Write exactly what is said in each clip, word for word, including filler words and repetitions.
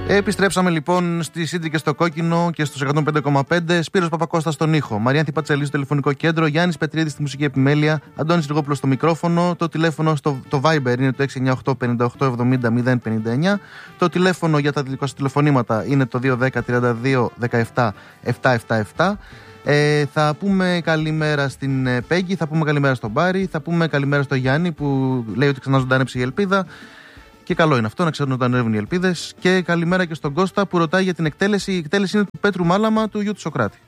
Επιστρέψαμε λοιπόν στη Σίτζη και στο Κόκκινο και στους εκατόν πέντε κόμμα πέντε. Σπύρος Παπακώστας στον ήχο, Μαριάνθη Πατσελή στο τηλεφωνικό κέντρο, Γιάννης Πετριίδης στη μουσική επιμέλεια, Αντώνης Ριγόπουλος στο μικρόφωνο. Το τηλέφωνο στο το Viber είναι το έξι εννιά οκτώ πέντε οκτώ εβδομήντα μηδέν πενήντα εννιά. Το τηλέφωνο για τα δικά σας τηλεφωνήματα είναι το δύο ένα μηδέν τριάντα δύο δεκαεπτά επτακόσια εβδομήντα επτά. Ε, θα πούμε καλημέρα στην Πέγγι, θα πούμε καλημέρα στον Μπάρι, θα πούμε καλημέρα στο Γιάννη που λέει ότι ξανά ζωντάνεψε η ελπίδα. Και καλό είναι αυτό, να ξέρουν όταν ανέβουν οι ελπίδες. Και καλημέρα και στον Κώστα που ρωτάει για την εκτέλεση. Η εκτέλεση είναι του Πέτρου Μάλαμα, του γιου του Σοκράτη.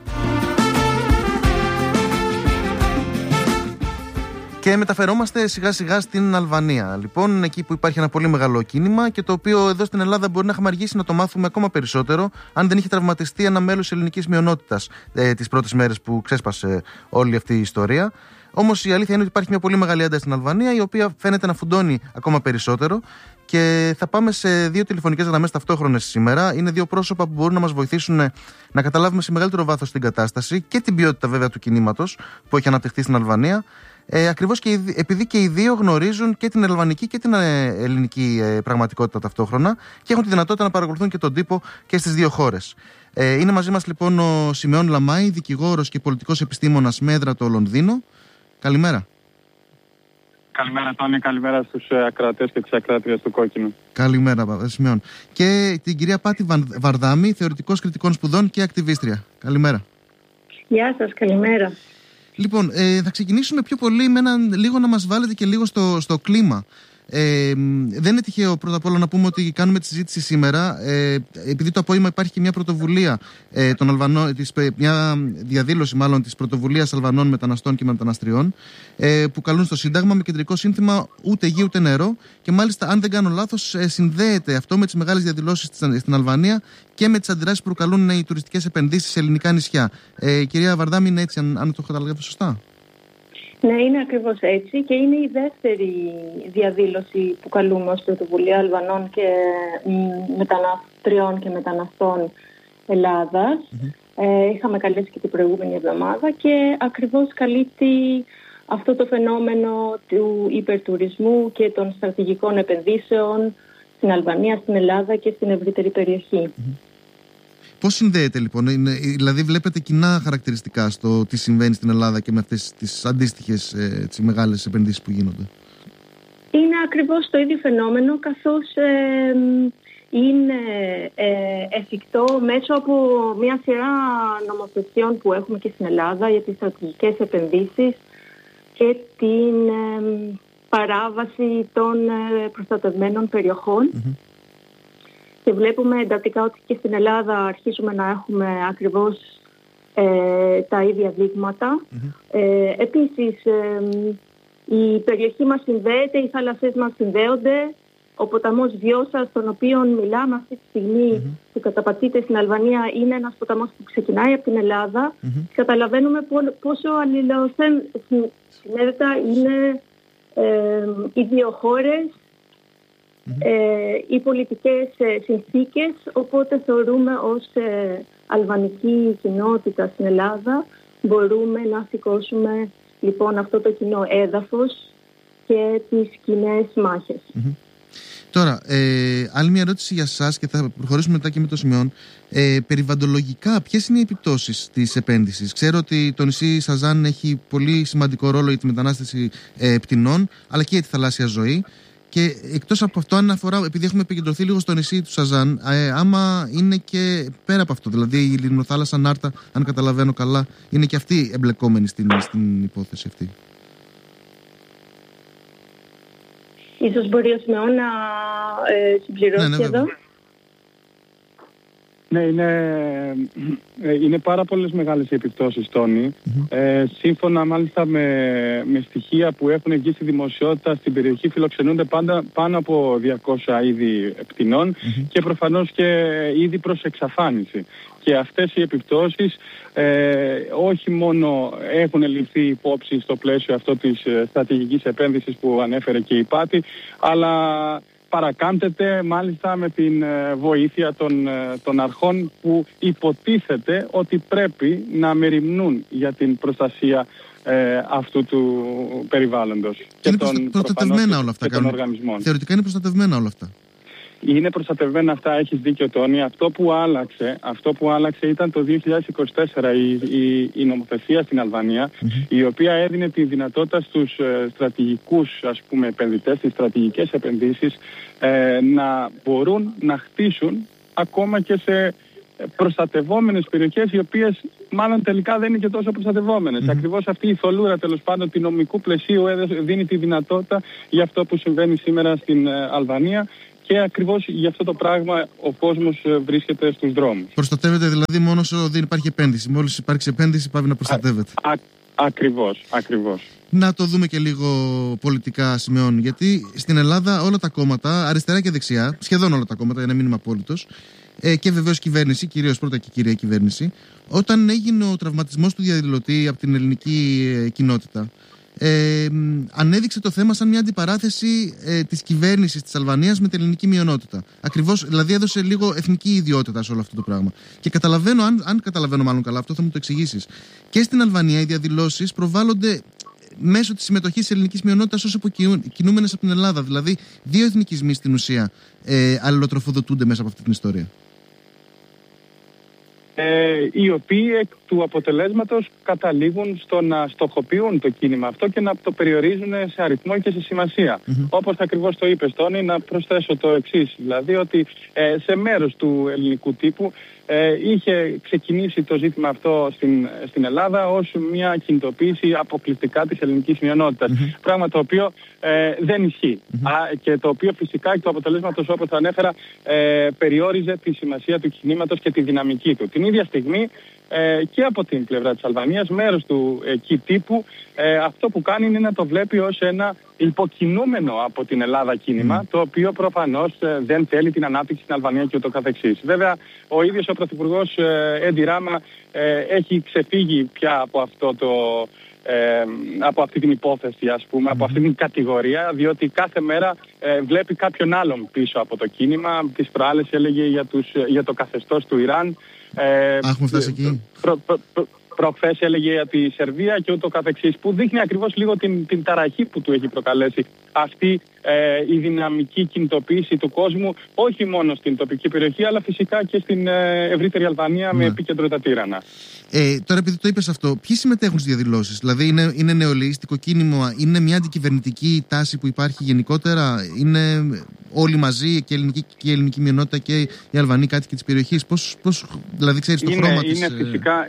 Και μεταφερόμαστε σιγά σιγά στην Αλβανία. Λοιπόν, εκεί που υπάρχει ένα πολύ μεγάλο κίνημα και το οποίο εδώ στην Ελλάδα μπορεί να είχαμε αργήσει να το μάθουμε ακόμα περισσότερο, αν δεν είχε τραυματιστεί ένα μέλος της ελληνικής μειονότητας ε, τις πρώτες μέρες που ξέσπασε όλη αυτή η ιστορία. Όμως η αλήθεια είναι ότι υπάρχει μια πολύ μεγάλη ένταση στην Αλβανία, η οποία φαίνεται να φουντώνει ακόμα περισσότερο. Και θα πάμε σε δύο τηλεφωνικές γραμμές ταυτόχρονες σήμερα. Είναι δύο πρόσωπα που μπορούν να μας βοηθήσουν να καταλάβουμε σε μεγαλύτερο βάθος την κατάσταση και την ποιότητα βέβαια του κινήματος που έχει αναπτυχθεί στην Αλβανία. Ε, ακριβώς και επειδή και οι δύο γνωρίζουν και την αλβανική και την ελληνική ε, πραγματικότητα ταυτόχρονα και έχουν τη δυνατότητα να παρακολουθούν και τον τύπο και στις δύο χώρες. Ε, είναι μαζί μας λοιπόν ο Σιμεών Λαμάη, δικηγόρος και πολιτικός επιστήμονας με έδρα το Λονδίνο. Καλημέρα. Καλημέρα Τόνι, καλημέρα στους ακροατές και τις ακροάτριες του Κόκκινου. Καλημέρα Σιμεών. Και την κυρία Πάτη Βαρδάμη, θεωρητικός κριτικών σπουδών και ακτιβίστρια. Καλημέρα. Γεια σας, καλημέρα. Λοιπόν, ε, θα ξεκινήσουμε πιο πολύ με έναν λίγο να μας βάλετε και λίγο στο, στο κλίμα. Ε, δεν είναι τυχαίο πρώτα απ' όλα να πούμε ότι κάνουμε τη συζήτηση σήμερα ε, επειδή το απόγευμα υπάρχει και μια πρωτοβουλία ε, των Αλβανών, της, μια διαδήλωση μάλλον της πρωτοβουλίας Αλβανών μεταναστών και μεταναστριών ε, που καλούν στο Σύνταγμα με κεντρικό σύνθημα ούτε γη ούτε νερό και μάλιστα αν δεν κάνω λάθος ε, συνδέεται αυτό με τις μεγάλες διαδηλώσεις στην Αλβανία και με τις αντιδράσεις που προκαλούν οι τουριστικές επενδύσεις σε ελληνικά νησιά. ε, Κυρία Βαρδάμη, είναι έτσι αν, αν το καταλαβαίνω σωστά? Ναι, είναι ακριβώς έτσι και είναι η δεύτερη διαδήλωση που καλούμε ως πρωτοβουλία Αλβανών και μεταναστριών και μεταναστών Ελλάδας. Mm-hmm. Ε, είχαμε καλέσει και την προηγούμενη εβδομάδα και ακριβώς καλύπτει αυτό το φαινόμενο του υπερτουρισμού και των στρατηγικών επενδύσεων στην Αλβανία, στην Ελλάδα και στην ευρύτερη περιοχή. Mm-hmm. Πώς συνδέεται λοιπόν, είναι, δηλαδή βλέπετε κοινά χαρακτηριστικά στο τι συμβαίνει στην Ελλάδα και με αυτές τις αντίστοιχες ε, τις μεγάλες επενδύσεις που γίνονται? Είναι ακριβώς το ίδιο φαινόμενο, καθώς ε, είναι ε, εφικτό μέσω από μια σειρά νομοθεσιών που έχουμε και στην Ελλάδα για τις στρατηγικές επενδύσεις και την ε, παράβαση των ε, προστατευμένων περιοχών. Mm-hmm. Και βλέπουμε εντατικά ότι και στην Ελλάδα αρχίζουμε να έχουμε ακριβώς ε, τα ίδια δείγματα. Mm-hmm. Ε, επίσης, ε, η περιοχή μας συνδέεται, οι θάλασσές μας συνδέονται. Ο ποταμός Βιώσα, στον οποίο μιλάμε αυτή τη στιγμή, mm-hmm. που καταπατείται στην Αλβανία, είναι ένας ποταμός που ξεκινάει από την Ελλάδα. Mm-hmm. Καταλαβαίνουμε πόσο αλληλοσυνέδετα είναι ε, οι δύο χώρες. Mm-hmm. Ε, οι πολιτικές ε, συνθήκες, οπότε θεωρούμε ως ε, αλβανική κοινότητα στην Ελλάδα μπορούμε να σηκώσουμε λοιπόν αυτό το κοινό έδαφος και τις κοινές μάχες. Mm-hmm. Τώρα, ε, άλλη μια ερώτηση για σας και θα προχωρήσουμε μετά και με το Σιμεών. Ε, περιβαλλοντολογικά, ποιες είναι οι επιπτώσεις της επένδυσης? Ξέρω ότι το νησί Σαζάν έχει πολύ σημαντικό ρόλο για τη μετανάστευση ε, πτηνών, αλλά και για τη θαλάσσια ζωή. Και εκτός από αυτό, αν αφορά, επειδή έχουμε επικεντρωθεί λίγο στο νησί του Σαζάν, ε, άμα είναι και πέρα από αυτό, δηλαδή η Λιμνοθάλασσα Νάρτα, αν καταλαβαίνω καλά, είναι και αυτή εμπλεκόμενη στην, στην υπόθεση αυτή. Ίσως μπορεί ο Σιμεών να ε, συμπληρώσει ναι, ναι, εδώ. Ναι, είναι, είναι πάρα πολλές μεγάλες οι επιπτώσεις, Τόνι. Mm-hmm. Ε, σύμφωνα μάλιστα με, με στοιχεία που έχουν βγει στη δημοσιότητα, στην περιοχή φιλοξενούνται πάντα, πάνω από διακόσια είδη πτηνών mm-hmm. και προφανώς και είδη προς εξαφάνιση. Και αυτές οι επιπτώσεις ε, όχι μόνο έχουν ληφθεί υπόψη στο πλαίσιο αυτό της στρατηγικής επένδυσης που ανέφερε και η Πάτη, αλλά παρακάμπτεται μάλιστα με την βοήθεια των, των αρχών που υποτίθεται ότι πρέπει να μεριμνούν για την προστασία ε, αυτού του περιβάλλοντος. Και, και είναι των, προστατευμένα όλα αυτά. Και των οργανισμών. Θεωρητικά είναι προστατευμένα όλα αυτά. Είναι προστατευμένα αυτά, έχεις δίκιο Τόνι. Αυτό που άλλαξε, αυτό που άλλαξε ήταν το δύο χιλιάδες είκοσι τέσσερα η, η, η νομοθεσία στην Αλβανία, mm-hmm. η οποία έδινε τη δυνατότητα στους ε, στρατηγικούς ας πούμε, επενδυτές, στις στρατηγικές επενδύσεις ε, να μπορούν να χτίσουν ακόμα και σε προστατευόμενες περιοχές, οι οποίες μάλλον τελικά δεν είναι και τόσο προστατευόμενες. Mm-hmm. Ακριβώς αυτή η θολούρα τέλος πάντων του νομικού πλαισίου δίνει τη δυνατότητα για αυτό που συμβαίνει σήμερα στην ε, Αλβανία. Και ακριβώς για αυτό το πράγμα ο κόσμος βρίσκεται στους δρόμους. Προστατεύεται δηλαδή μόνο όσο δεν υπάρχει επένδυση. Μόλις υπάρξει επένδυση, πάει να προστατεύεται. Α, α, ακριβώς, ακριβώς. Να το δούμε και λίγο πολιτικά, Σιμεών. Γιατί στην Ελλάδα όλα τα κόμματα, αριστερά και δεξιά, σχεδόν όλα τα κόμματα, για να μην είμαι απόλυτος, ε, και βεβαίως κυβέρνηση, κυρίως πρώτα και κυρία κυβέρνηση, όταν έγινε ο τραυματισμός του διαδηλωτή από την ελληνική ε, κοινότητα. Ε, ανέδειξε το θέμα σαν μια αντιπαράθεση ε, της κυβέρνησης της Αλβανίας με την ελληνική μειονότητα. Ακριβώς, δηλαδή έδωσε λίγο εθνική ιδιότητα σε όλο αυτό το πράγμα. Και καταλαβαίνω, αν, αν καταλαβαίνω μάλλον καλά, αυτό θα μου το εξηγήσεις. Και στην Αλβανία οι διαδηλώσεις προβάλλονται μέσω της συμμετοχής της ελληνικής μειονότητας ως αποκινούμενες από την Ελλάδα. Δηλαδή, δύο εθνικισμοί στην ουσία ε, αλληλοτροφοδοτούνται μέσα από αυτή την ιστορία. Ε, οι οποίοι εκ του αποτελέσματος καταλήγουν στο να στοχοποιούν το κίνημα αυτό και να το περιορίζουν σε αριθμό και σε σημασία. Mm-hmm. Όπως ακριβώς το είπες, Τόνι, να προσθέσω το εξής. Δηλαδή ότι ε, σε μέρος του ελληνικού τύπου ε, είχε ξεκινήσει το ζήτημα αυτό στην, στην Ελλάδα ως μια κινητοποίηση αποκλειστικά της ελληνικής μειονότητας. Mm-hmm. Πράγμα το οποίο ε, δεν ισχύει. Mm-hmm. Α, και το οποίο φυσικά εκ του αποτελέσματος, όπως θα ανέφερα, ε, περιόριζε τη σημασία του κινήματος και τη δυναμική του. Την ίδια στιγμή ε, και από την πλευρά της Αλβανίας, μέρος του εκεί τύπου, ε, αυτό που κάνει είναι να το βλέπει ως ένα υποκινούμενο από την Ελλάδα κίνημα, mm. το οποίο προφανώς ε, δεν θέλει την ανάπτυξη στην Αλβανία και ούτω καθεξής. Βέβαια, ο ίδιος ο Πρωθυπουργός ε, Έντι Ράμα ε, έχει ξεφύγει πια από αυτό το... Ε, από αυτή την υπόθεση, ας πούμε, mm-hmm. από αυτή την κατηγορία, διότι κάθε μέρα ε, βλέπει κάποιον άλλον πίσω από το κίνημα. Τις προάλλες έλεγε για, τους, για το καθεστώς του Ιράν. Ε, Έχουμε φτάσει εκεί. Προ, προ, προ, προχθές έλεγε για τη Σερβία και ούτω καθεξής, που δείχνει ακριβώς λίγο την, την ταραχή που του έχει προκαλέσει αυτή ε, η δυναμική κινητοποίηση του κόσμου, όχι μόνο στην τοπική περιοχή, αλλά φυσικά και στην ε, ευρύτερη Αλβανία, ναι. με επίκεντρο τα Τύρανα. Ε, τώρα, επειδή το είπες αυτό, ποιοι συμμετέχουν στις διαδηλώσεις? Δηλαδή, είναι, είναι νεολαιστικό κίνημα, είναι μια αντικυβερνητική τάση που υπάρχει γενικότερα, είναι όλοι μαζί, και η ελληνική, και η ελληνική μειονότητα και οι Αλβανοί κάτοικοι της περιοχής? Πώς, πώς, δηλαδή, ξέρεις το είναι, χρώμα είναι της... Φυσικά,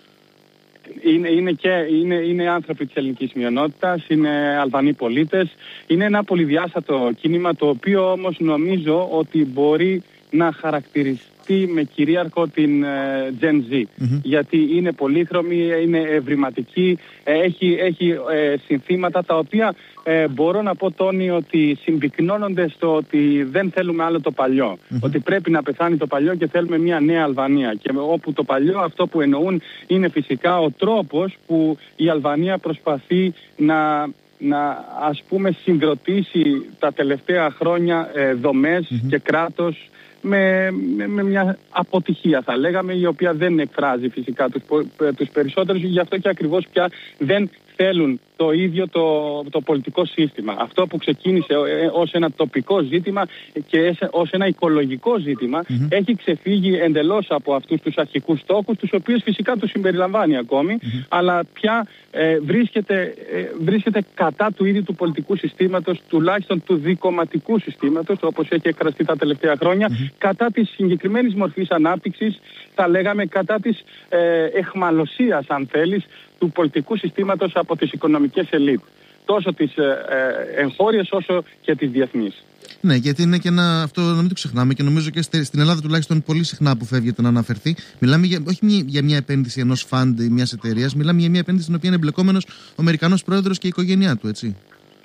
είναι, είναι, και, είναι, είναι άνθρωποι της ελληνικής μειονότητας, είναι Αλβανοί πολίτες, είναι ένα πολυδιάστατο κίνημα, το οποίο όμως νομίζω ότι μπορεί να χαρακτηριστεί με κυρίαρχο την uh, Gen Z, mm-hmm. γιατί είναι πολύχρωμη, είναι ευρηματική, έχει, έχει ε, συνθήματα τα οποία ε, μπορώ να πω, Τόνι, ότι συμπυκνώνονται στο ότι δεν θέλουμε άλλο το παλιό, mm-hmm. ότι πρέπει να πεθάνει το παλιό και θέλουμε μια νέα Αλβανία, και όπου το παλιό αυτό που εννοούν είναι φυσικά ο τρόπος που η Αλβανία προσπαθεί να να ας πούμε συγκροτήσει τα τελευταία χρόνια ε, δομές mm-hmm. και κράτος με, με, με μια αποτυχία, θα λέγαμε, η οποία δεν εκφράζει φυσικά τους, τους περισσότερους, γι' αυτό και ακριβώς πια δεν θέλουν το ίδιο το, το πολιτικό σύστημα. Αυτό που ξεκίνησε ως ένα τοπικό ζήτημα και ως ένα οικολογικό ζήτημα mm-hmm. έχει ξεφύγει εντελώς από αυτούς τους αρχικούς στόχους, τους οποίους φυσικά τους συμπεριλαμβάνει ακόμη, mm-hmm. αλλά πια ε, βρίσκεται, ε, βρίσκεται κατά του ίδιου του πολιτικού συστήματος, τουλάχιστον του δικομματικού συστήματος, όπως έχει εκφραστεί τα τελευταία χρόνια, mm-hmm. κατά της συγκεκριμένης μορφής ανάπτυξης, θα λέγαμε κατά της ε, εχμαλωσίας, αν θέλεις, του πολιτικού συστήματος από τις οικονομικές ελίτ, τόσο τις ε, ε, εγχώριες όσο και τις διεθνείς. Ναι, γιατί είναι και ένα, αυτό να μην το ξεχνάμε, και νομίζω και στην Ελλάδα τουλάχιστον πολύ συχνά που φεύγεται να αναφερθεί. Μιλάμε για, όχι μια, για μια επένδυση ενός φαντ ή μιας εταιρείας, μιλάμε για μια επένδυση στην οποία είναι εμπλεκόμενος ο Αμερικανός πρόεδρος και η οικογένειά του, έτσι.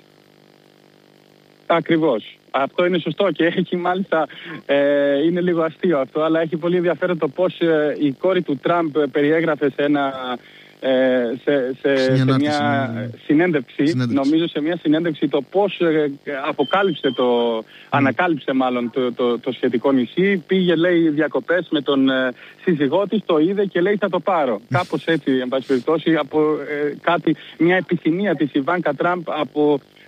Ακριβώς. Αυτό είναι σωστό και έχει μάλιστα, ε, είναι λίγο αστείο αυτό, αλλά έχει πολύ ενδιαφέρον το πώς ε, η κόρη του Τραμπ περιέγραφε σε ένα... Ε, σε, σε, σε μια συνέντευξη, συνέντευξη, νομίζω σε μια συνέντευξη, το πώς ε, αποκάλυψε το, mm. ανακάλυψε μάλλον το, το, το σχετικό νησί. Πήγε, λέει, διακοπές με τον ε, σύζυγό της, το είδε και λέει θα το πάρω. Κάπως έτσι, εν πάση περιπτώσει, από ε, κάτι, μια επιθυμία της Ιβάνκα Τραμπ από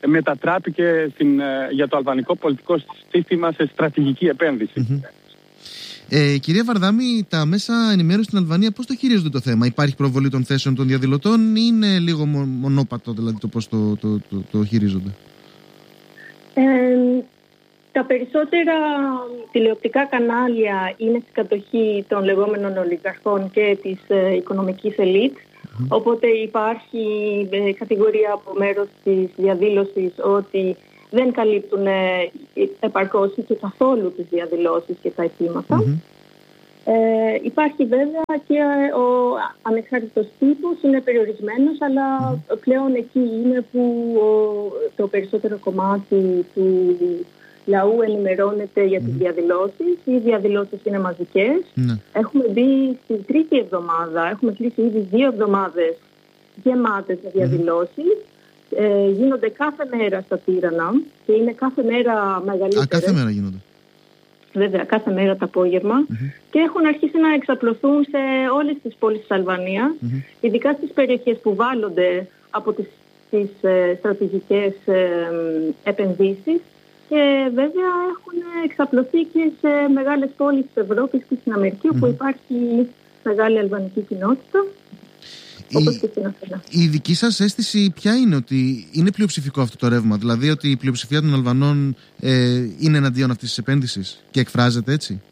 μετατράπηκε στην, για το αλβανικό πολιτικό σύστημα σε στρατηγική επένδυση. Mm-hmm. Ε, κυρία Βαρδάμη, τα μέσα ενημέρωση στην Αλβανία πώς το χειρίζονται το θέμα? Υπάρχει προβολή των θέσεων των διαδηλωτών ή είναι λίγο μονόπατο, δηλαδή το πώς το, το, το, το χειρίζονται? Ε, τα περισσότερα τηλεοπτικά κανάλια είναι στην κατοχή των λεγόμενων ολιγαρχών και της ε, οικονομικής ελίτ. Mm-hmm. Οπότε υπάρχει ε, κατηγορία από μέρος της διαδήλωσης ότι δεν καλύπτουν ε, επαρκώς και καθόλου τις διαδηλώσεις και τα αιτήματα. Mm-hmm. Ε, υπάρχει βέβαια και ο ανεξάρτητος τύπος, είναι περιορισμένος, αλλά mm-hmm. πλέον εκεί είναι που ο, το περισσότερο κομμάτι του λαού ενημερώνεται για τις mm-hmm. διαδηλώσεις. Οι διαδηλώσεις είναι μαζικές. Mm-hmm. Έχουμε μπει στην τρίτη εβδομάδα, έχουμε κλείσει ήδη δύο εβδομάδες γεμάτες με διαδηλώσεις. Mm-hmm. Ε, γίνονται κάθε μέρα στα Τύρανα και είναι κάθε μέρα μεγαλύτερες. Α, κάθε μέρα γίνονται. Βέβαια, κάθε μέρα το απόγευμα. Mm-hmm. Και έχουν αρχίσει να εξαπλωθούν σε όλες τις πόλεις της Αλβανίας, mm-hmm. ειδικά στις περιοχές που βάλλονται από τις, τις ε, στρατηγικές ε, επενδύσεις. Και βέβαια έχουν εξαπλωθεί και σε μεγάλες πόλεις της Ευρώπης και στην Αμερική, mm-hmm. όπου υπάρχει μεγάλη αλβανική κοινότητα. Η, η δική σας αίσθηση ποια είναι? Ότι είναι πλειοψηφικό αυτό το ρεύμα? Δηλαδή ότι η πλειοψηφία των Αλβανών ε, είναι εναντίον αυτής της επένδυσης και εκφράζεται έτσι?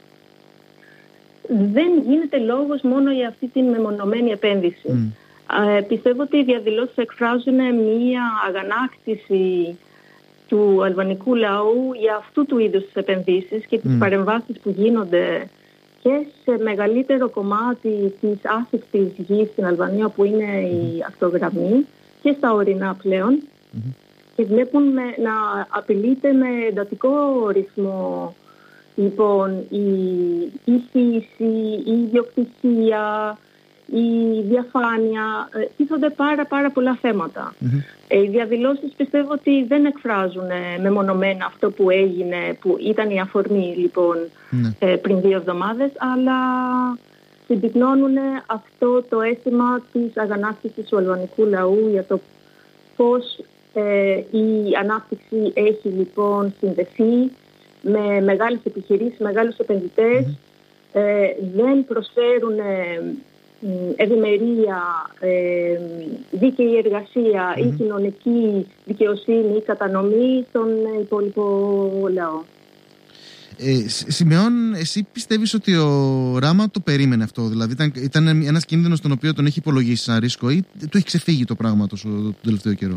Δεν γίνεται λόγος μόνο για αυτή την μεμονωμένη επένδυση. Mm. Ε, πιστεύω ότι οι διαδηλώσεις εκφράζουν μία αγανάκτηση του αλβανικού λαού για αυτού του είδους τις επενδύσεις και τις mm. παρεμβάσεις που γίνονται και σε μεγαλύτερο κομμάτι της άσχεκτης γης στην Αλβανία, που είναι mm-hmm. η ακτογραμμή, και στα ορεινά πλέον. Mm-hmm. Και βλέπουν με, να απειλείται με εντατικό ρυθμό λοιπόν η, η φύση, η ιδιοκτησία, η διαφάνεια. Τίθονται πάρα πάρα πολλά θέματα. Mm-hmm. Ε, οι διαδηλώσεις πιστεύω ότι δεν εκφράζουν ε, μεμονωμένα αυτό που έγινε, που ήταν η αφορμή λοιπόν mm-hmm. ε, πριν δύο εβδομάδες, αλλά συμπυκνώνουν αυτό το αίσθημα της αγανάκτησης του αλβανικού λαού για το πώς ε, η ανάπτυξη έχει λοιπόν συνδεθεί με μεγάλες επιχειρήσεις, μεγάλους επενδυτές, mm-hmm. ε, δεν προσφέρουν ε, ευημερία, ε, δίκαιη εργασία mm-hmm. ή κοινωνική δικαιοσύνη ή κατανομή στον υπόλοιπο λαό. Ε, Σιμεών, εσύ πιστεύεις ότι ο Ράμα το περίμενε αυτό? Δηλαδή ήταν, ήταν ένας κίνδυνος τον οποίο τον έχει υπολογίσει σαν ρίσκο, ή του έχει ξεφύγει το πράγμα τόσο τον τελευταίο καιρό?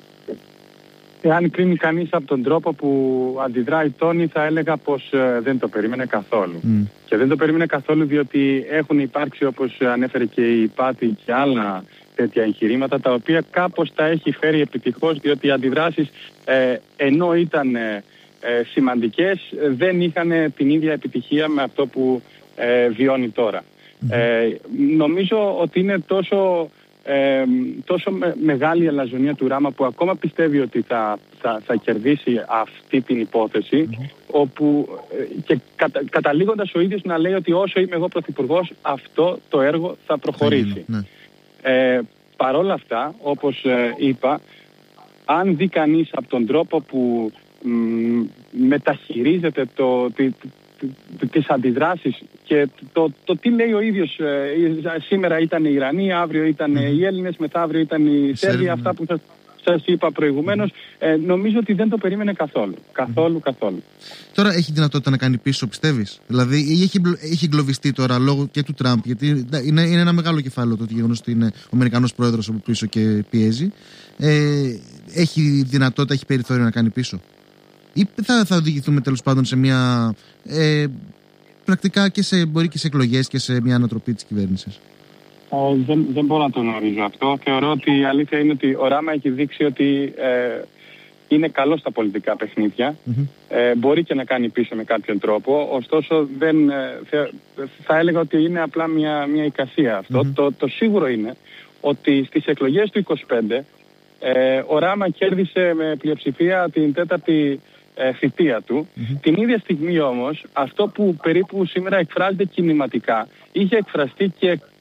Εάν κρίνει κανείς από τον τρόπο που αντιδράει η Τόνη, θα έλεγα πως ε, δεν το περίμενε καθόλου. Mm. Και δεν το περίμενε καθόλου διότι έχουν υπάρξει, όπως ανέφερε και η Πάτη, και άλλα τέτοια εγχειρήματα, τα οποία κάπως τα έχει φέρει επιτυχώς, διότι οι αντιδράσεις ε, ενώ ήταν ε, ε, σημαντικές, δεν είχαν την ίδια επιτυχία με αυτό που ε, βιώνει τώρα. Mm. Ε, νομίζω ότι είναι τόσο... Ε, τόσο με, μεγάλη η αλαζονία του Ράμα, που ακόμα πιστεύει ότι θα, θα, θα κερδίσει αυτή την υπόθεση, mm-hmm. όπου ε, και κατα, καταλήγοντας ο ίδιος να λέει ότι όσο είμαι εγώ πρωθυπουργός, αυτό το έργο θα προχωρήσει. Mm-hmm. ε, παρόλα αυτά, όπως ε, είπα, αν δει κανείς από τον τρόπο που μ, μεταχειρίζεται το, τη, τις αντιδράσεις και το, το τι λέει ο ίδιος, ε, σήμερα ήταν οι Ιρανοί, αύριο ήταν mm. οι Έλληνες, μεθαύριο ήταν οι Σέρβοι, αυτά που σας, σας είπα προηγουμένως, ε, νομίζω ότι δεν το περίμενε καθόλου. Καθόλου, mm. καθόλου. Τώρα έχει δυνατότητα να κάνει πίσω, πιστεύεις? Δηλαδή έχει, έχει εγκλωβιστεί τώρα λόγω και του Τραμπ, γιατί είναι, είναι ένα μεγάλο κεφάλαιο το γεγονός ότι είναι ο Αμερικανός πρόεδρος από πίσω και πιέζει. Ε, έχει δυνατότητα, έχει περιθώριο να κάνει πίσω? Ή θα, θα οδηγηθούμε τέλος πάντων σε μια ε, πρακτικά και σε, μπορεί και σε εκλογές και σε μια ανατροπή της κυβέρνησης? Ε, δεν, δεν μπορώ να το γνωρίζω αυτό. Θεωρώ ότι η αλήθεια είναι ότι ο Ράμα έχει δείξει ότι ε, είναι καλό στα πολιτικά παιχνίδια. Mm-hmm. Ε, μπορεί και να κάνει πίσω με κάποιον τρόπο. Ωστόσο δεν, ε, θα, θα έλεγα ότι είναι απλά μια, μια εικασία αυτό. Mm-hmm. Το, το σίγουρο είναι ότι στις εκλογές του είκοσι πέντε ε, ο Ράμα κέρδισε με πλειοψηφία την τέταρτη Ε, θητεία του. Mm-hmm. Την ίδια στιγμή όμως αυτό που περίπου σήμερα εκφράζεται κινηματικά είχε εκφραστεί και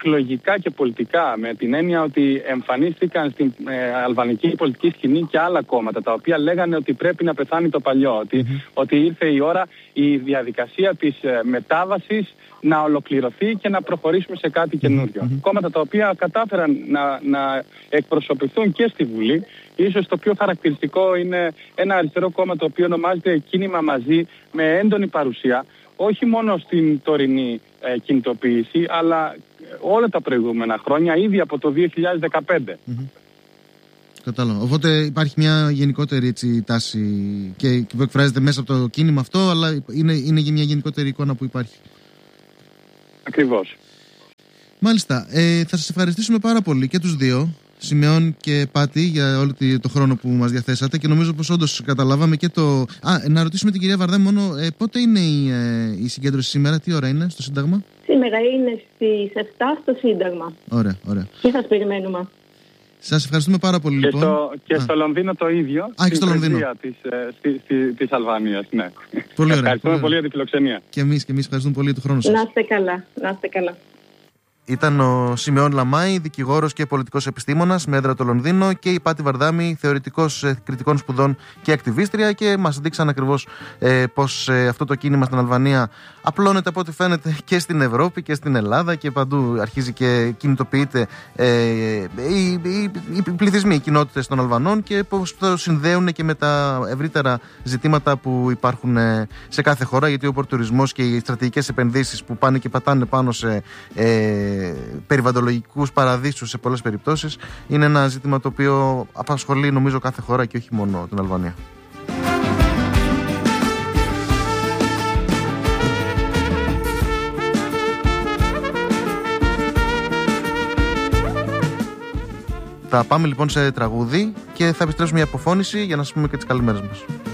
εκλογικά και πολιτικά, με την έννοια ότι εμφανίστηκαν στην ε, αλβανική πολιτική σκηνή και άλλα κόμματα, τα οποία λέγανε ότι πρέπει να πεθάνει το παλιό, ότι, mm-hmm. ότι ήρθε η ώρα η διαδικασία της ε, μετάβασης να ολοκληρωθεί και να προχωρήσουμε σε κάτι καινούριο. Mm-hmm. Κόμματα τα οποία κατάφεραν να, να εκπροσωπηθούν και στη Βουλή. Ίσως το πιο χαρακτηριστικό είναι ένα αριστερό κόμμα το οποίο ονομάζεται Κίνημα Μαζί, με έντονη παρουσία, όχι μόνο στην τωρινή ε, κινητοποίηση, αλλά όλα τα προηγούμενα χρόνια, ήδη από το δύο χιλιάδες δεκαπέντε. Mm-hmm. Κατάλαβα. Οπότε υπάρχει μια γενικότερη έτσι, τάση και, και που εκφράζεται μέσα από το κίνημα αυτό, αλλά είναι, είναι μια γενικότερη εικόνα που υπάρχει. Ακριβώς. Μάλιστα. Ε, θα σας ευχαριστήσουμε πάρα πολύ και τους δύο, Σιμεών και Πάτη, για όλο το χρόνο που μας διαθέσατε, και νομίζω πως όντως καταλάβαμε και το... Α, να ρωτήσουμε την κυρία Βαρδά μόνο, ε, πότε είναι η, ε, η συγκέντρωση σήμερα, τι ώρα είναι στο Σύνταγμα? Σήμερα είναι στις επτά στο Σύνταγμα. Ωραία, ωραία. Και σας περιμένουμε. Σας ευχαριστούμε πάρα πολύ, και λοιπόν. Στο, και Α. στο Λονδίνο το ίδιο. Α, και στο Λονδίνο. Της, στη, στη, της Αλβανίας, ναι. Πολύ ωραία. Ευχαριστούμε πολύ, πολύ για τη φιλοξενία. Και εμείς, και εμείς ευχαριστούμε πολύ για τον χρόνο σας. Να είστε καλά, να είστε καλά. Ήταν ο Σιμεών Λαμάη, δικηγόρος και πολιτικός επιστήμονας με έδρα το Λονδίνο, και η Πάτη Βαρδάμη, θεωρητικός κριτικών σπουδών και ακτιβίστρια, και μας δείξαν ακριβώς ε, πως ε, αυτό το κίνημα στην Αλβανία απλώνεται από ό,τι φαίνεται και στην Ευρώπη και στην Ελλάδα, και παντού αρχίζει και κινητοποιείται ε, οι, οι, οι πληθυσμοί, οι κοινότητες των Αλβανών, και πως το συνδέουν και με τα ευρύτερα ζητήματα που υπάρχουν ε, σε κάθε χώρα, γιατί ο πορτουρισμός και οι στρατηγικές επενδύσεις που πάνε και πατάνε πάνω σε ε, περιβαλλοντολογικούς παραδείσους σε πολλές περιπτώσεις είναι ένα ζήτημα το οποίο απασχολεί νομίζω κάθε χώρα και όχι μόνο την Αλβανία. Θα πάμε λοιπόν σε τραγούδι και θα επιστρέψουμε μια αποφώνηση για να σας πούμε και τις καλημέρες μας.